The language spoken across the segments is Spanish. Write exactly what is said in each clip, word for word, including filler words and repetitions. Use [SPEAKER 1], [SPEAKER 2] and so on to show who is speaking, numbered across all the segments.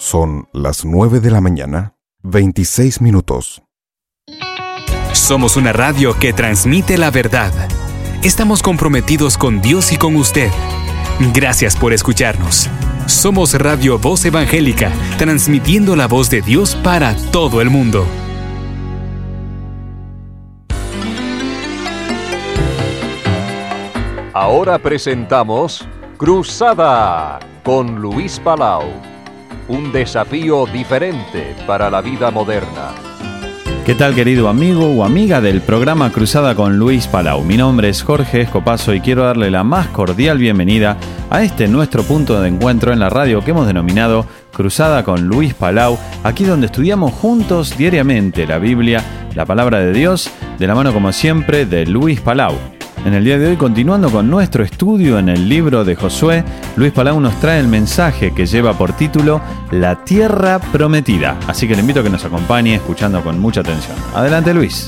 [SPEAKER 1] Son las nueve de la mañana, veintiséis minutos.
[SPEAKER 2] Somos una radio que transmite la verdad. Estamos comprometidos con Dios y con usted. Gracias por escucharnos. Somos Radio Voz Evangélica, transmitiendo la voz de Dios para todo el mundo.
[SPEAKER 3] Ahora presentamos Cruzada con Luis Palau. Un desafío diferente para la vida moderna.
[SPEAKER 4] ¿Qué tal, querido amigo o amiga del programa Cruzada con Luis Palau? Mi nombre es Jorge Escopazo y quiero darle la más cordial bienvenida a este nuestro punto de encuentro en la radio que hemos denominado Cruzada con Luis Palau, aquí donde estudiamos juntos diariamente la Biblia, la palabra de Dios, de la mano como siempre de Luis Palau. En el día de hoy, continuando con nuestro estudio en el libro de Josué, Luis Palau nos trae el mensaje que lleva por título La Tierra Prometida. Así que le invito a que nos acompañe escuchando con mucha atención. Adelante, Luis.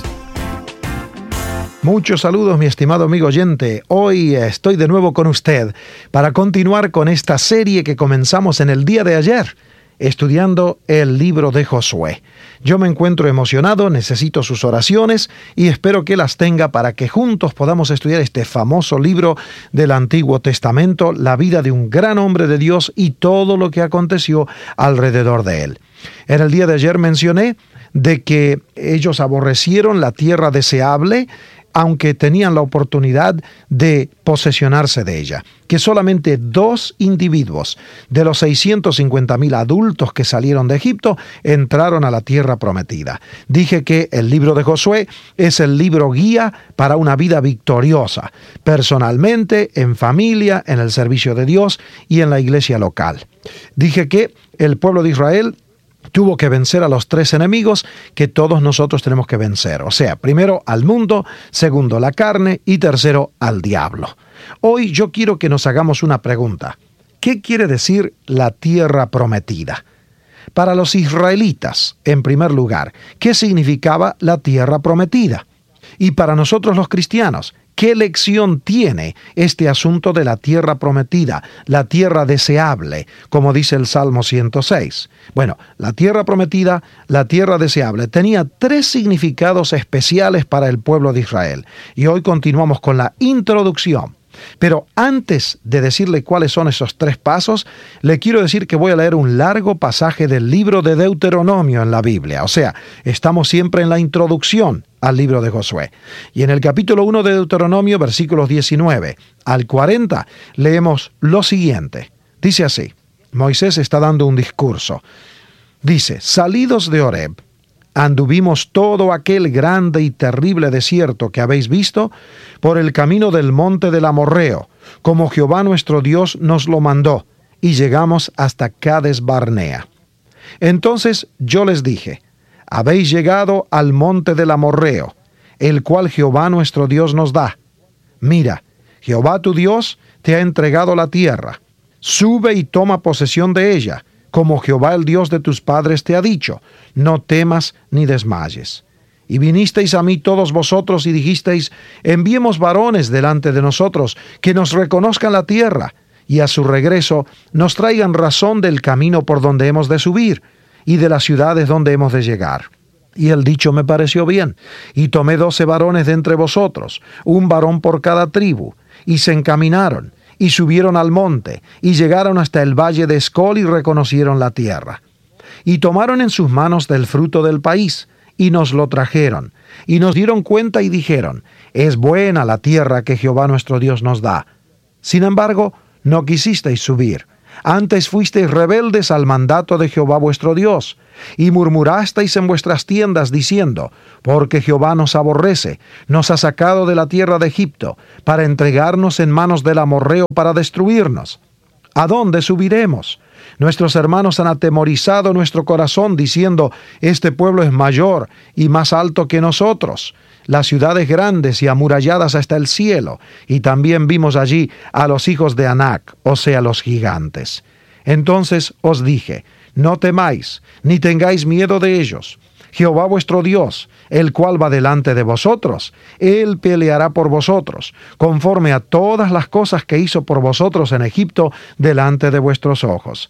[SPEAKER 5] Muchos saludos, mi estimado amigo oyente. Hoy estoy de nuevo con usted para continuar con esta serie que comenzamos en el día de ayer, estudiando el libro de Josué. Yo me encuentro emocionado, necesito sus oraciones y espero que las tenga para que juntos podamos estudiar este famoso libro del Antiguo Testamento, la vida de un gran hombre de Dios y todo lo que aconteció alrededor de él. En el día de ayer mencioné de que ellos aborrecieron la tierra deseable, aunque tenían la oportunidad de posesionarse de ella, que solamente dos individuos de los seiscientos cincuenta mil adultos que salieron de Egipto entraron a la tierra prometida. Dije que el libro de Josué es el libro guía para una vida victoriosa, personalmente, en familia, en el servicio de Dios y en la iglesia local. Dije que el pueblo de Israel tuvo que vencer a los tres enemigos que todos nosotros tenemos que vencer. O sea, primero al mundo, segundo la carne y tercero al diablo. Hoy yo quiero que nos hagamos una pregunta. ¿Qué quiere decir la tierra prometida? Para los israelitas, en primer lugar, ¿qué significaba la tierra prometida? Y para nosotros los cristianos, ¿qué lección tiene este asunto de la tierra prometida, la tierra deseable, como dice el Salmo ciento seis? Bueno, la tierra prometida, la tierra deseable, tenía tres significados especiales para el pueblo de Israel. Y hoy continuamos con la introducción. Pero antes de decirle cuáles son esos tres pasos, le quiero decir que voy a leer un largo pasaje del libro de Deuteronomio en la Biblia. O sea, estamos siempre en la introducción al libro de Josué. Y en el capítulo uno de Deuteronomio, versículos diecinueve al cuarenta, leemos lo siguiente. Dice así, Moisés está dando un discurso. Dice, salidos de Horeb, anduvimos todo aquel grande y terrible desierto que habéis visto por el camino del monte del Amorreo, como Jehová nuestro Dios nos lo mandó, y llegamos hasta Cades Barnea. Entonces yo les dije, habéis llegado al monte del Amorreo, el cual Jehová nuestro Dios nos da. Mira, Jehová tu Dios te ha entregado la tierra. Sube y toma posesión de ella, como Jehová el Dios de tus padres te ha dicho, no temas ni desmayes. Y vinisteis a mí todos vosotros y dijisteis, enviemos varones delante de nosotros, que nos reconozcan la tierra, y a su regreso nos traigan razón del camino por donde hemos de subir, y de las ciudades donde hemos de llegar. Y el dicho me pareció bien, y tomé doce varones de entre vosotros, un varón por cada tribu, y se encaminaron, y subieron al monte, y llegaron hasta el valle de Escol y reconocieron la tierra. Y tomaron en sus manos del fruto del país, y nos lo trajeron, y nos dieron cuenta y dijeron, es buena la tierra que Jehová nuestro Dios nos da. Sin embargo, no quisisteis subir, antes fuisteis rebeldes al mandato de Jehová vuestro Dios, y murmurasteis en vuestras tiendas diciendo, porque Jehová nos aborrece, nos ha sacado de la tierra de Egipto, para entregarnos en manos del amorreo para destruirnos. ¿A dónde subiremos? Nuestros hermanos han atemorizado nuestro corazón, diciendo, este pueblo es mayor y más alto que nosotros. Las ciudades grandes y amuralladas hasta el cielo, y también vimos allí a los hijos de Anac, o sea, los gigantes. Entonces os dije, no temáis, ni tengáis miedo de ellos. Jehová vuestro Dios, el cual va delante de vosotros, Él peleará por vosotros, conforme a todas las cosas que hizo por vosotros en Egipto delante de vuestros ojos.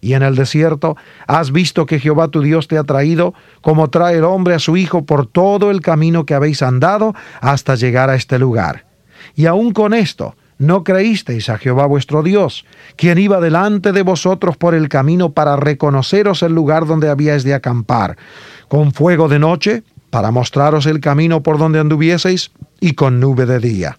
[SPEAKER 5] Y en el desierto has visto que Jehová tu Dios te ha traído, como trae el hombre a su hijo por todo el camino que habéis andado hasta llegar a este lugar. Y aun con esto, no creísteis a Jehová vuestro Dios, quien iba delante de vosotros por el camino para reconoceros el lugar donde habíais de acampar, con fuego de noche, para mostraros el camino por donde anduvieseis, y con nube de día.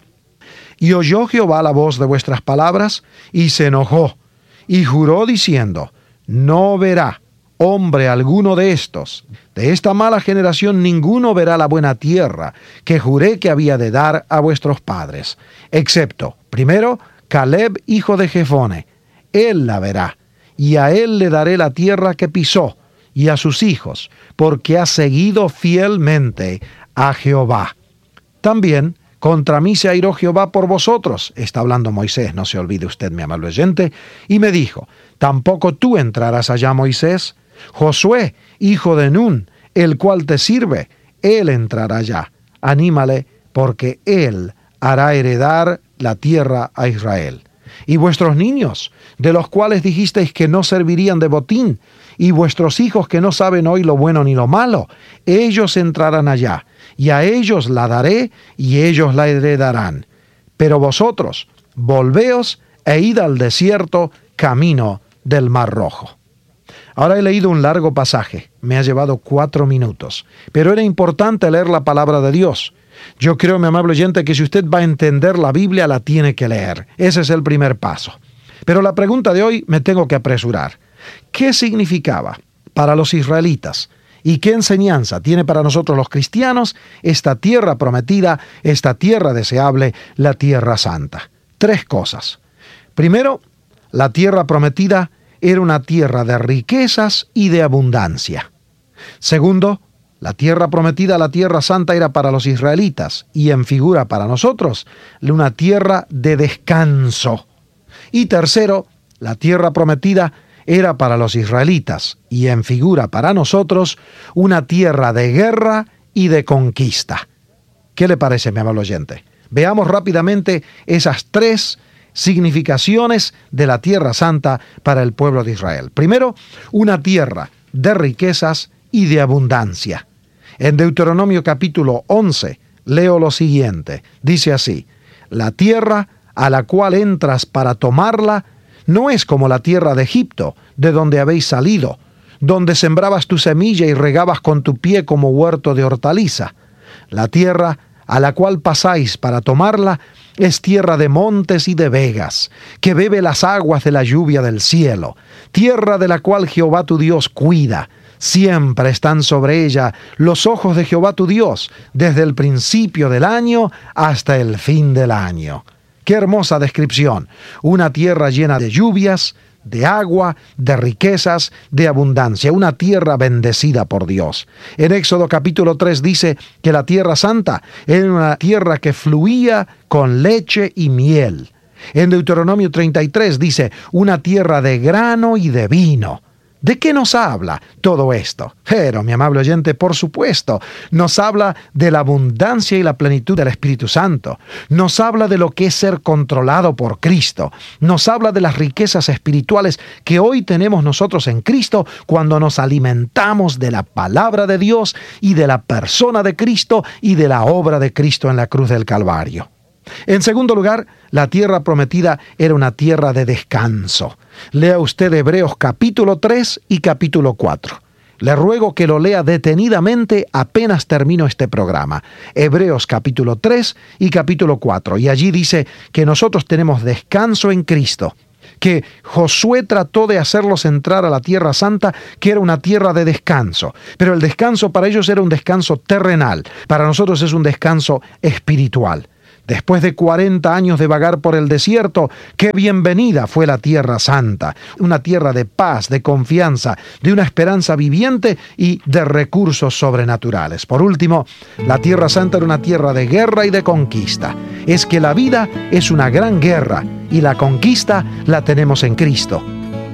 [SPEAKER 5] Y oyó Jehová la voz de vuestras palabras, y se enojó, y juró diciendo, no verá hombre alguno de estos, de esta mala generación ninguno verá la buena tierra que juré que había de dar a vuestros padres, excepto, primero, Caleb hijo de Jefone, él la verá, y a él le daré la tierra que pisó, y a sus hijos, porque ha seguido fielmente a Jehová. También contra mí se airó Jehová por vosotros, está hablando Moisés, no se olvide usted, mi amable oyente, y me dijo, tampoco tú entrarás allá, Moisés. Josué, hijo de Nun, el cual te sirve, él entrará allá. Anímale, porque él hará heredar la tierra a Israel. Y vuestros niños, de los cuales dijisteis que no servirían de botín, y vuestros hijos que no saben hoy lo bueno ni lo malo, ellos entrarán allá, y a ellos la daré, y ellos la heredarán. Pero vosotros, volveos e id al desierto, camino del Mar Rojo. Ahora he leído un largo pasaje, me ha llevado cuatro minutos, pero era importante leer la palabra de Dios. Yo creo, mi amable oyente, que si usted va a entender la Biblia, la tiene que leer. Ese es el primer paso. Pero la pregunta de hoy me tengo que apresurar. ¿Qué significaba para los israelitas y qué enseñanza tiene para nosotros los cristianos esta tierra prometida, esta tierra deseable, la tierra santa? Tres cosas. Primero, la tierra prometida era una tierra de riquezas y de abundancia. Segundo, la tierra prometida, la tierra santa, era para los israelitas y en figura para nosotros una tierra de descanso. Y tercero, la tierra prometida era para los israelitas y en figura para nosotros una tierra de guerra y de conquista. ¿Qué le parece, mi amable oyente? Veamos rápidamente esas tres significaciones de la tierra santa para el pueblo de Israel. Primero, una tierra de riquezas y de abundancia. En Deuteronomio capítulo once, leo lo siguiente. Dice así, la tierra a la cual entras para tomarla no es como la tierra de Egipto, de donde habéis salido, donde sembrabas tu semilla y regabas con tu pie como huerto de hortaliza. La tierra a la cual pasáis para tomarla es tierra de montes y de vegas, que bebe las aguas de la lluvia del cielo, tierra de la cual Jehová tu Dios cuida. Siempre están sobre ella los ojos de Jehová tu Dios, desde el principio del año hasta el fin del año. ¡Qué hermosa descripción! Una tierra llena de lluvias, de agua, de riquezas, de abundancia, una tierra bendecida por Dios. En Éxodo capítulo tres dice que la tierra santa era una tierra que fluía con leche y miel. En Deuteronomio treinta y tres dice una tierra de grano y de vino. ¿De qué nos habla todo esto? Pero, mi amable oyente, por supuesto, nos habla de la abundancia y la plenitud del Espíritu Santo. Nos habla de lo que es ser controlado por Cristo. Nos habla de las riquezas espirituales que hoy tenemos nosotros en Cristo cuando nos alimentamos de la palabra de Dios y de la persona de Cristo y de la obra de Cristo en la cruz del Calvario. En segundo lugar, la tierra prometida era una tierra de descanso. Lea usted Hebreos capítulo tres y capítulo cuatro. Le ruego que lo lea detenidamente apenas termino este programa. Hebreos capítulo tres y capítulo cuatro. Y allí dice que nosotros tenemos descanso en Cristo. Que Josué trató de hacerlos entrar a la tierra santa, que era una tierra de descanso. Pero el descanso para ellos era un descanso terrenal. Para nosotros es un descanso espiritual. Después de cuarenta años de vagar por el desierto, qué bienvenida fue la tierra santa, una tierra de paz, de confianza, de una esperanza viviente y de recursos sobrenaturales. Por último, la tierra santa era una tierra de guerra y de conquista. Es que la vida es una gran guerra y la conquista la tenemos en Cristo.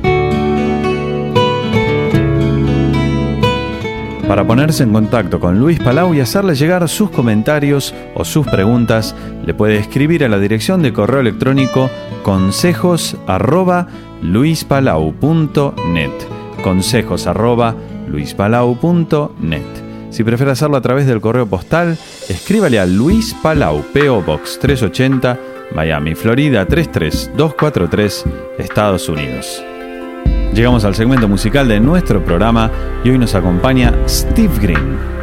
[SPEAKER 4] Para ponerse en contacto con Luis Palau y hacerle llegar sus comentarios o sus preguntas, le puede escribir a la dirección de correo electrónico consejos arroba luis palau punto net. Consejos arroba luis palau punto net. Si prefiere hacerlo a través del correo postal, escríbale a Luis Palau, P O Box trescientos ochenta, Miami, Florida tres tres dos cuatro tres, Estados Unidos. Llegamos al segmento musical de nuestro programa y hoy nos acompaña Steve Green.